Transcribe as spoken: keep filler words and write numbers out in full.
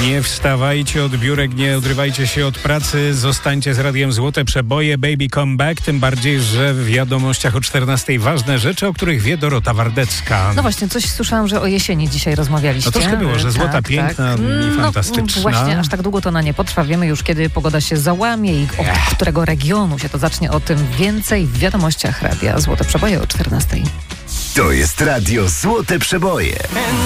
Nie wstawajcie od biurek, nie odrywajcie się od pracy, zostańcie z Radiem Złote Przeboje, Baby Come Back, tym bardziej, że w wiadomościach o czternastej ważne rzeczy, o których wie Dorota Wardecka. No właśnie, coś słyszałam, że o jesieni dzisiaj rozmawialiście. No troszkę było, że złota, tak, piękna tak. i fantastyczna. No właśnie, aż tak długo to na nie potrwa. Wiemy już, kiedy pogoda się załamie i od którego regionu się to zacznie. O tym więcej w wiadomościach Radia Złote Przeboje o czternastej. To jest Radio Złote Przeboje.